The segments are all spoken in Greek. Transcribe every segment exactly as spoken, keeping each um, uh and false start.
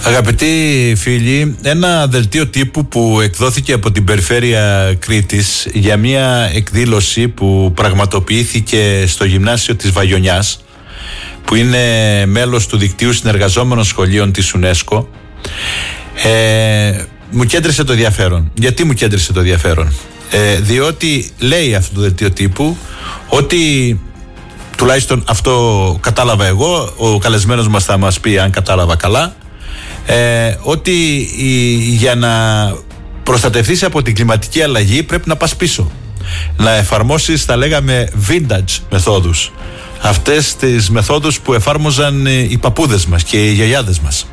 Αγαπητοί φίλοι, ένα δελτίο τύπου που εκδόθηκε από την Περιφέρεια Κρήτης για μια εκδήλωση που πραγματοποιήθηκε στο Γυμνάσιο της Βαγιονιάς, που είναι μέλος του δικτύου συνεργαζόμενων σχολείων της UNESCO, ε, μου κέντρισε το ενδιαφέρον. Γιατί μου κέντρισε το ενδιαφέρον? Ε, διότι λέει αυτό το δελτίο τύπου ότι, τουλάχιστον αυτό κατάλαβα εγώ, ο καλεσμένος μας θα μας πει αν κατάλαβα καλά, ε, ότι η, για να προστατευτείς από την κλιματική αλλαγή πρέπει να πας πίσω, να εφαρμόσεις, θα λέγαμε, vintage μεθόδους, αυτές τις μεθόδους που εφάρμοζαν οι παππούδες μας και οι γιαγιάδες μας.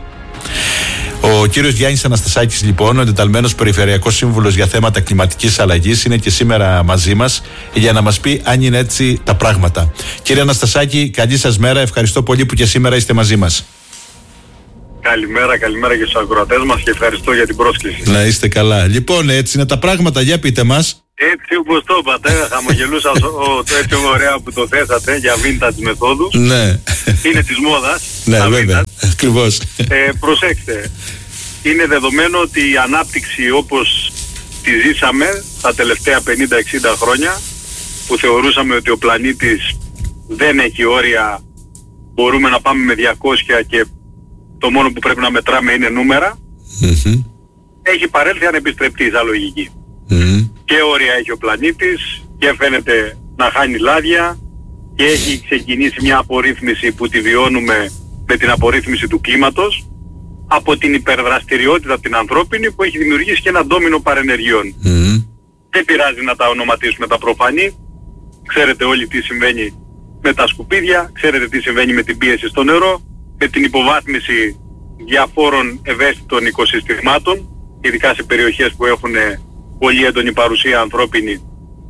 Ο κύριος Γιάννης Αναστασάκης, λοιπόν, ο εντεταλμένος Περιφερειακός Σύμβουλος για θέματα κλιματικής αλλαγής, είναι και σήμερα μαζί μας για να μας πει αν είναι έτσι τα πράγματα. Κύριε Αναστασάκη, καλή σας μέρα. Ευχαριστώ πολύ που και σήμερα είστε μαζί μας. Καλημέρα, καλημέρα και στους ακροατές μας και ευχαριστώ για την πρόσκληση. Να είστε καλά. Λοιπόν, έτσι είναι τα πράγματα. Για πείτε μας. Έτσι όπως το είπατε, χαμογελούσα το έτσι ωραία που το θέσατε για vintage μεθόδους. Ναι. Είναι της μόδας. Ναι, βέβαια. Ακριβώς. Ε, προσέξτε, είναι δεδομένο ότι η ανάπτυξη όπως τη ζήσαμε τα τελευταία πενήντα εξήντα χρόνια, που θεωρούσαμε ότι ο πλανήτης δεν έχει όρια, μπορούμε να πάμε με διακόσια και το μόνο που πρέπει να μετράμε είναι νούμερα, mm-hmm. έχει παρέλθει ανεπιστρεπτή σαν λογική. Mm-hmm. Και όρια έχει ο πλανήτης και φαίνεται να χάνει λάδια και έχει ξεκινήσει μια απορρίθμιση που τη βιώνουμε με την απορρίθμιση του κλίματος από την υπερδραστηριότητα την ανθρώπινη που έχει δημιουργήσει και ένα ντόμινο παρενεργειών. Mm-hmm. Δεν πειράζει να τα ονοματίσουμε τα προφανή. Ξέρετε όλοι τι συμβαίνει με τα σκουπίδια, ξέρετε τι συμβαίνει με την πίεση στο νερό, με την υποβάθμιση διαφόρων ευαίσθητων οικοσυστημάτων, ειδικά σε περιοχές που έχουν πολύ έντονη παρουσία ανθρώπινη,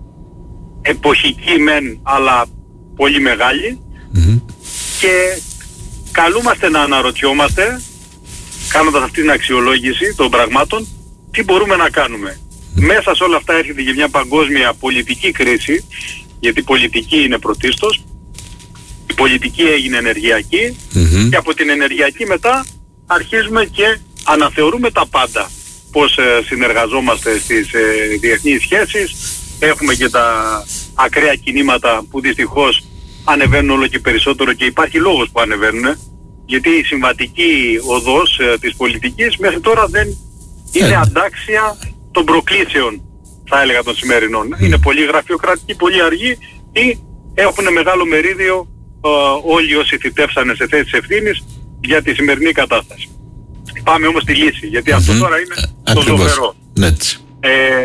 εποχική μεν, αλλά πολύ μεγάλη. Mm-hmm. Και καλούμαστε να αναρωτιόμαστε, κάνοντας αυτή την αξιολόγηση των πραγμάτων, τι μπορούμε να κάνουμε. Mm-hmm. Μέσα σε όλα αυτά έρχεται και μια παγκόσμια πολιτική κρίση, γιατί πολιτική είναι πρωτίστως. Η πολιτική έγινε ενεργειακή, mm-hmm. και από την ενεργειακή μετά αρχίζουμε και αναθεωρούμε τα πάντα. Πώς ε, συνεργαζόμαστε στις ε, διεθνείς σχέσεις, έχουμε και τα ακραία κινήματα που δυστυχώς ανεβαίνουν όλο και περισσότερο και υπάρχει λόγος που ανεβαίνουν, γιατί η συμβατική οδός ε, της πολιτικής μέχρι τώρα δεν είναι yeah. αντάξια των προκλήσεων, θα έλεγα, των σημερινών. Mm. Είναι πολύ γραφειοκρατική, πολύ αργή ή έχουν μεγάλο μερίδιο Uh, όλοι όσοι θητεύσανε σε θέσεις ευθύνης για τη σημερινή κατάσταση. Πάμε όμως στη λύση, γιατί mm-hmm. αυτό τώρα είναι ε, το ζωφερό. Ε,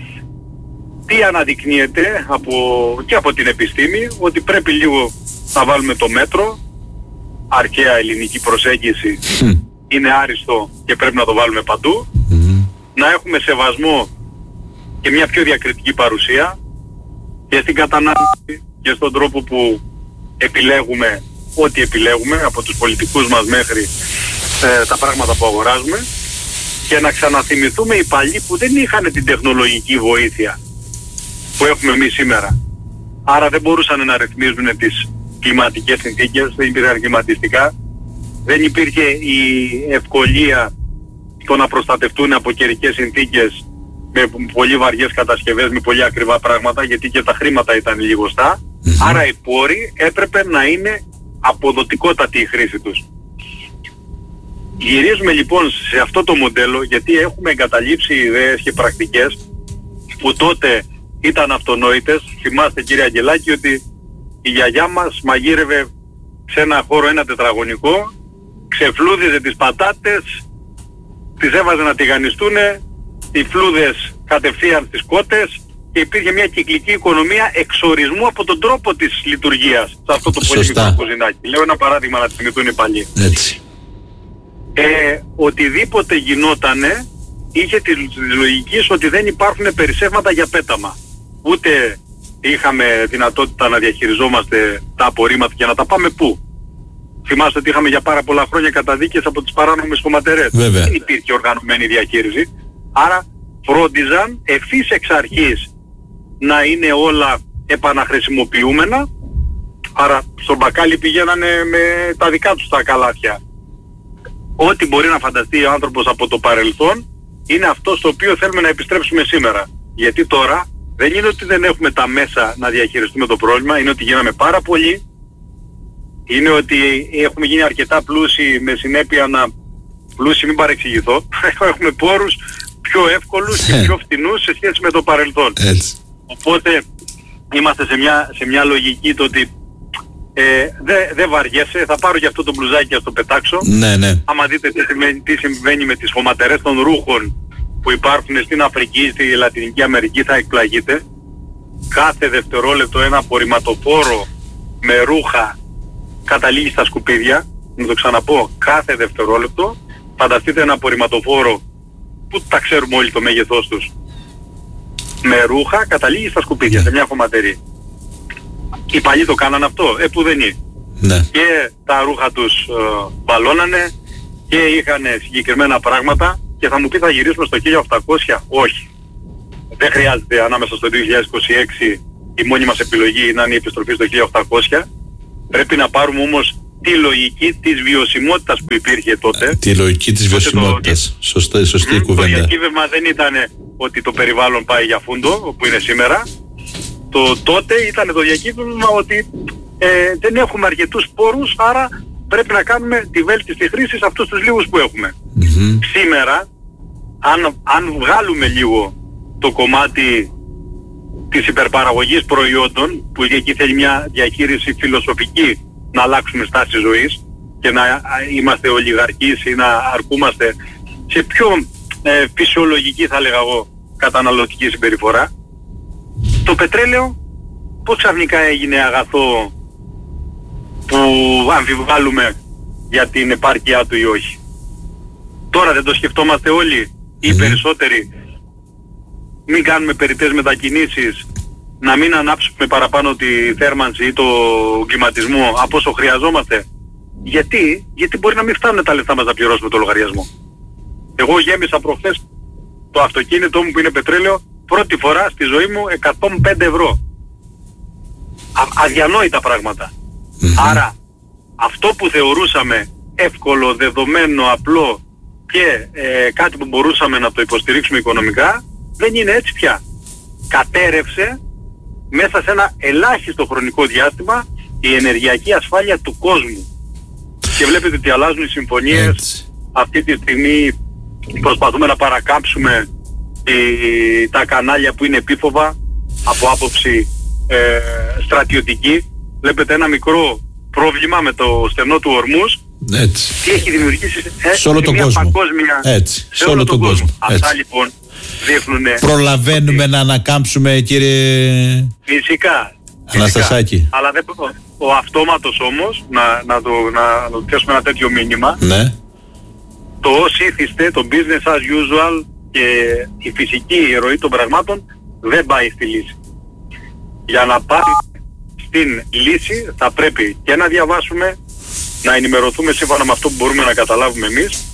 τι αναδεικνύεται από, και από την επιστήμη, ότι πρέπει λίγο να βάλουμε το μέτρο, αρχαία ελληνική προσέγγιση mm. είναι άριστο και πρέπει να το βάλουμε παντού, mm. να έχουμε σεβασμό και μια πιο διακριτική παρουσία και στην κατανάλωση και στον τρόπο που επιλέγουμε ό,τι επιλέγουμε, από τους πολιτικούς μας μέχρι ε, τα πράγματα που αγοράζουμε, και να ξαναθυμηθούμε οι παλιοί που δεν είχαν την τεχνολογική βοήθεια που έχουμε εμείς σήμερα. Άρα δεν μπορούσαν να ρυθμίζουν τις κλιματικές συνθήκες, δεν υπήρχαν κλιματιστικά, δεν υπήρχε η ευκολία στο να προστατευτούν από καιρικές συνθήκες με πολύ βαριές κατασκευές, με πολύ ακριβά πράγματα, γιατί και τα χρήματα ήταν λιγοστά. Mm-hmm. Άρα οι πόροι έπρεπε να είναι αποδοτικότατη η χρήση τους. Γυρίζουμε λοιπόν σε αυτό το μοντέλο, γιατί έχουμε εγκαταλείψει ιδέες και πρακτικές που τότε ήταν αυτονόητες. Θυμάστε, κύριε Αγγελάκη, ότι η γιαγιά μας μαγείρευε σε ένα χώρο ένα τετραγωνικό, ξεφλούδιζε τις πατάτες, τις έβαζε να τηγανιστούνε, οι φλούδες κατευθείαν στις κότες, και υπήρχε μια κυκλική οικονομία εξορισμού από τον τρόπο της λειτουργίας σε αυτό το πολύ μικρό κουζινάκι. Λέω ένα παράδειγμα να θυμηθούν οι παλιοί. Έτσι. Ε, οτιδήποτε γινότανε είχε τη, τη λογική ότι δεν υπάρχουν περισσεύματα για πέταμα. Ούτε είχαμε δυνατότητα να διαχειριζόμαστε τα απορρίμματα και να τα πάμε πού. Θυμάστε ότι είχαμε για πάρα πολλά χρόνια καταδίκες από τις παράνομες κομματερές. Δεν υπήρχε οργανωμένη διαχείριση. Άρα φρόντιζαν ευθύς εξ αρχής να είναι όλα επαναχρησιμοποιούμενα. Άρα στον μπακάλι πηγαίνανε με τα δικά τους τα καλάθια. ό,τι μπορεί να φανταστεί ο άνθρωπος από το παρελθόν είναι αυτό στο οποίο θέλουμε να επιστρέψουμε σήμερα. Γιατί τώρα δεν είναι ότι δεν έχουμε τα μέσα να διαχειριστούμε το πρόβλημα, είναι ότι γίναμε πάρα πολλοί, είναι ότι έχουμε γίνει αρκετά πλούσιοι με συνέπεια να... πλούσιοι, μην παρεξηγηθώ, έχουμε πόρους πιο εύκολους και πιο φτηνούς σε σχέση με το παρελθόν. Έτσι. Οπότε είμαστε σε μια, σε μια λογική το ότι ε, δεν δε βαριέσαι, θα πάρω και αυτό το μπλουζάκι και θα το πετάξω. Ναι, ναι. Άμα δείτε τι συμβαίνει, τι συμβαίνει με τις χωματερές των ρούχων που υπάρχουν στην Αφρική, στη Λατινική Αμερική, θα εκπλαγείτε. Κάθε δευτερόλεπτο ένα απορριμματοφόρο με ρούχα καταλήγει στα σκουπίδια. Να το ξαναπώ, κάθε δευτερόλεπτο. Φανταστείτε ένα απορριμματοφόρο που τα ξέρουμε όλοι το μέγεθός τους, με ρούχα καταλήγει στα σκουπίδια, σε μια χωματερή. Οι παλιοί το κάνανε αυτό, ε που δεν είναι. Ναι. Και τα ρούχα τους ε, μπαλώνανε και είχαν συγκεκριμένα πράγματα και θα μου πει θα γυρίσουμε στο χίλια οκτακόσια. Όχι. Δεν χρειάζεται ανάμεσα στο δύο χιλιάδες είκοσι έξι η μόνη μας επιλογή να είναι η επιστροφή στο χίλια οκτακόσια. Πρέπει να πάρουμε όμως τη λογική της βιωσιμότητας που υπήρχε τότε. Τη λογική της βιωσιμότητας. Το... Σωστή, σωστή mm, κουβέντα. Το διακύβευμα δεν ήταν ότι το περιβάλλον πάει για φούντο, όπου είναι σήμερα. Το τότε ήταν το διακύβευμα ότι ε, δεν έχουμε αρκετούς πόρους, άρα πρέπει να κάνουμε τη βέλτιστη χρήση σε αυτούς τους λίγους που έχουμε. Mm-hmm. Σήμερα, αν, αν βγάλουμε λίγο το κομμάτι της υπερπαραγωγής προϊόντων, που εκεί θέλει μια διαχείριση φιλοσοφική, να αλλάξουμε στάση ζωής και να είμαστε ολιγαρχείς ή να αρκούμαστε σε πιο ε, φυσιολογική, θα λέγα εγώ, καταναλωτική συμπεριφορά. Το πετρέλαιο πώς ξαφνικά έγινε αγαθό που αμφιβάλλουμε για την επάρκειά του ή όχι? Τώρα δεν το σκεφτόμαστε όλοι ή mm-hmm. περισσότεροι? Μην κάνουμε περιττές μετακινήσεις, να μην ανάψουμε παραπάνω τη θέρμανση ή το κλιματισμό από όσο χρειαζόμαστε. Γιατί? Γιατί μπορεί να μην φτάνουν τα λεφτά μας να πληρώσουμε το λογαριασμό. Εγώ γέμισα προχθές το αυτοκίνητό μου που είναι πετρέλαιο πρώτη φορά στη ζωή μου εκατόν πέντε ευρώ. Α, αδιανόητα πράγματα. Mm-hmm. Άρα αυτό που θεωρούσαμε εύκολο, δεδομένο, απλό και ε, κάτι που μπορούσαμε να το υποστηρίξουμε οικονομικά, δεν είναι έτσι πια. Κατέρευσε μέσα σε ένα ελάχιστο χρονικό διάστημα η ενεργειακή ασφάλεια του κόσμου. Και βλέπετε ότι αλλάζουν οι συμφωνίες. Έτσι. Αυτή τη στιγμή προσπαθούμε να παρακάμψουμε η, τα κανάλια που είναι επίφοβα από άποψη ε, στρατιωτική. Βλέπετε ένα μικρό πρόβλημα με το στενό του Ορμούς. Έτσι. Τι έχει δημιουργήσει ε, σε όλο τον κόσμο. Παγκόσμια, Έτσι. Σε, σε όλο τον, τον κόσμο. κόσμο. Αυτά λοιπόν δείχνουνε. Προλαβαίνουμε ότι... να ανακάμψουμε, κύριε Φυσικά. Αναστασάκη. Αλλά δεν, ο, ο αυτόματος όμως, να, να, το, να, να το πιάσουμε ένα τέτοιο μήνυμα, ναι. Το ως ήθιστε, το business as usual και η φυσική ροή των πραγμάτων δεν πάει στη λύση. Για να πάει στην λύση θα πρέπει και να διαβάσουμε, να ενημερωθούμε σύμφωνα με αυτό που μπορούμε να καταλάβουμε εμείς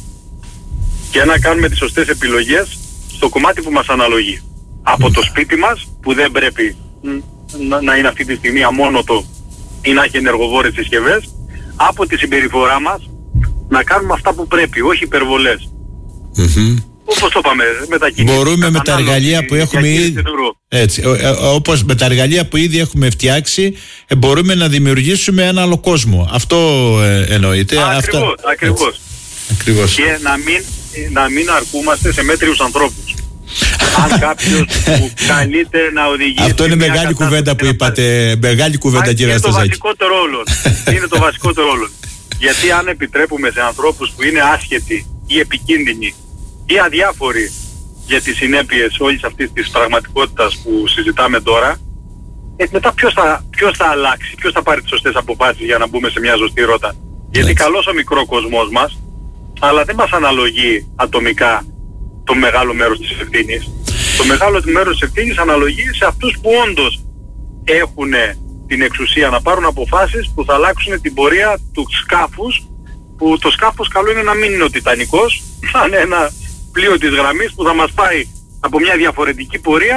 και να κάνουμε τις σωστές επιλογές στο κομμάτι που μας αναλογεί. Από το σπίτι μας, που δεν πρέπει να, να είναι αυτή τη στιγμή αμόνοτο ή να έχει ενεργοβόρες συσκευές, από τη συμπεριφορά μας να κάνουμε αυτά που πρέπει, όχι υπερβολές. Mm-hmm. Όπως το είπαμε, μετακινήσεις. Μπορούμε με τα εργαλεία που έχουμε ήδη, έτσι, όπως με τα εργαλεία που ήδη έχουμε φτιάξει, ε, μπορούμε να δημιουργήσουμε ένα άλλο κόσμο. Αυτό ε, εννοείται. Α, αυτά... Ακριβώς, ακριβώς. ακριβώς. Και να μην, να μην αρκούμαστε σε μέτριους ανθρώπους. Αν κάποιος που καλείται να οδηγήσει... Αυτό είναι μεγάλη κουβέντα που είπατε. Μεγάλη κουβέντα, κύριε Αναστασάκη. Είναι το βασικότερο όλων. Είναι το βασικότερο όλων. Γιατί αν επιτρέπουμε σε ανθρώπους που είναι άσχετοι ή επικίνδυνοι ή αδιάφοροι για τις συνέπειες όλης αυτής της πραγματικότητας που συζητάμε τώρα, ε, μετά ποιος θα, ποιος θα αλλάξει, ποιος θα πάρει τις σωστές αποφάσεις για να μπούμε σε μια ζωστή ρότα. Γιατί καλός ο μικρό κόσμος μας, αλλά δεν μας αναλογεί ατομικά το μεγάλο μέρος της ευθύνης. Το μεγάλο μέρος της ευθύνης αναλογεί σε αυτούς που όντως έχουν την εξουσία να πάρουν αποφάσεις που θα αλλάξουν την πορεία του σκάφους, που το σκάφος καλό είναι να μην είναι ο Τιτανικός, να είναι ένα πλοίο της γραμμής που θα μας πάει από μια διαφορετική πορεία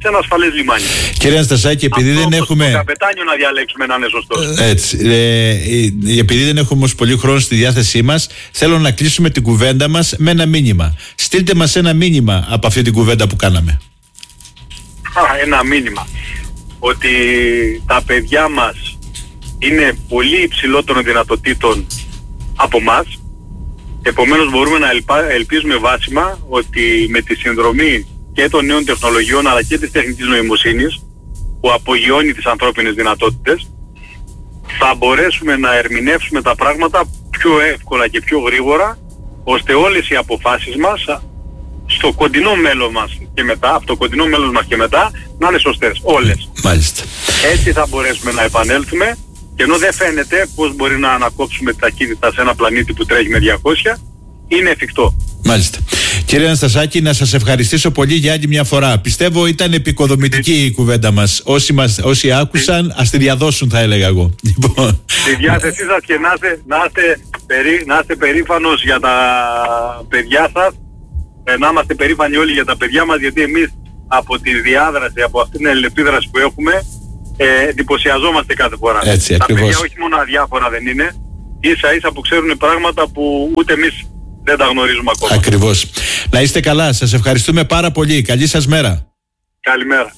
σε ένα ασφαλές λιμάνι. Κύριε Αναστασάκη, επειδή αυτό δεν έχουμε... το καπετάνιο να διαλέξουμε να είναι σωστός. Έτσι. Ε, επειδή δεν έχουμε όμως πολύ χρόνο στη διάθεσή μας, θέλω να κλείσουμε την κουβέντα μας με ένα μήνυμα. Στείλτε μας ένα μήνυμα από αυτή την κουβέντα που κάναμε. Α, ένα μήνυμα. Ότι τα παιδιά μας είναι πολύ υψηλότερων δυνατοτήτων από μας. Επομένως μπορούμε να ελπα, ελπίζουμε βάσιμα ότι με τη συνδρομή και των νέων τεχνολογιών αλλά και της τεχνητής νοημοσύνης που απογειώνει τις ανθρώπινες δυνατότητες, θα μπορέσουμε να ερμηνεύσουμε τα πράγματα πιο εύκολα και πιο γρήγορα, ώστε όλες οι αποφάσεις μας στο κοντινό μέλλον μας και μετά, από το κοντινό μέλλον μας και μετά, να είναι σωστές. Όλες. Μάλιστα. Έτσι θα μπορέσουμε να επανέλθουμε, και ενώ δεν φαίνεται πώς μπορεί να ανακόψουμε τη ταχύτητα σε ένα πλανήτη που τρέχει με διακόσια, είναι εφικτό. Μάλιστα. Κύριε Αναστασάκη, να σας ευχαριστήσω πολύ για άλλη μια φορά. Πιστεύω ήταν επικοδομητική η κουβέντα μας. Όσοι, μας, όσοι άκουσαν, ας τη διαδώσουν, θα έλεγα εγώ. Λοιπόν. Στη διάθεσή σας και να είστε, να είστε, περί, να είστε περήφανος για τα παιδιά σας. Να είμαστε περήφανοι όλοι για τα παιδιά μας, γιατί εμείς από τη διάδραση, από αυτήν την αλληλεπίδραση που έχουμε, ε, εντυπωσιαζόμαστε κάθε φορά. Έτσι, τα ακριβώς. παιδιά όχι μόνο αδιάφορα δεν είναι, ίσα ίσα που ξέρουν πράγματα που ούτε εμείς δεν τα γνωρίζουμε ακόμα. Ακριβώς. Να είστε καλά. Σας ευχαριστούμε πάρα πολύ. Καλή σας μέρα. Καλημέρα.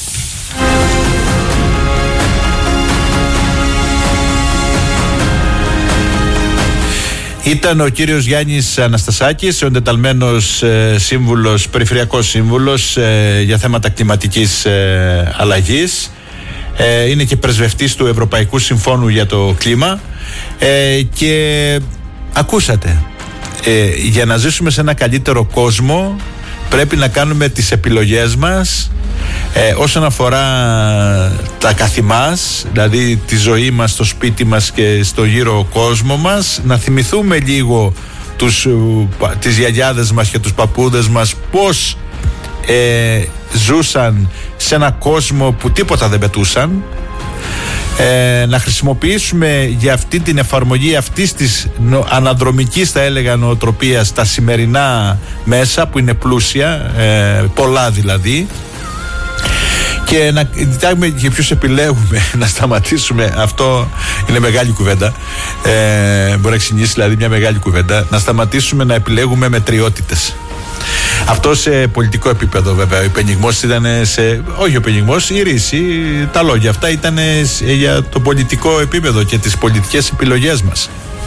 Ήταν ο κύριος Γιάννης Αναστασάκης, ο εντεταλμένος ε, σύμβουλος, περιφερειακός σύμβουλος ε, για θέματα κλιματικής ε, αλλαγής. Ε, είναι και πρεσβευτής του Ευρωπαϊκού Συμφώνου για το κλίμα. Ε, και ακούσατε, ε, για να ζήσουμε σε ένα καλύτερο κόσμο πρέπει να κάνουμε τις επιλογές μας ε, όσον αφορά τα καθημάς, δηλαδή τη ζωή μας στο σπίτι μας και στο γύρο κόσμο μας, να θυμηθούμε λίγο τους, τις γιαγιάδες μας και τους παππούδες μας πώς ε, ζούσαν σε ένα κόσμο που τίποτα δεν πετούσαν. Ε, να χρησιμοποιήσουμε για αυτή την εφαρμογή αυτής της νο, αναδρομικής, θα έλεγα, νοοτροπίας τα σημερινά μέσα που είναι πλούσια, ε, πολλά δηλαδή, και να κοιτάμε και ποιους επιλέγουμε. Να σταματήσουμε, αυτό είναι μεγάλη κουβέντα, ε, μπορεί να ξυνήσει δηλαδή μια μεγάλη κουβέντα, να σταματήσουμε να επιλέγουμε μετριότητες. Αυτό σε πολιτικό επίπεδο βέβαια. Ο υπενιγμός ήταν σε... Όχι ο υπενιγμός, η ρίση, τα λόγια αυτά ήταν για το πολιτικό επίπεδο και τις πολιτικές επιλογές μας.